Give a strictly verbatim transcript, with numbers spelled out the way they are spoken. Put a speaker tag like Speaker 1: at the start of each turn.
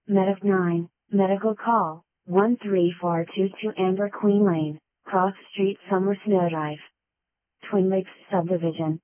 Speaker 1: Medic nine, medical call, one three four two two Amber Queen Lane, Cross Street, Somersmith Drive. Twin Lakes Subdivision.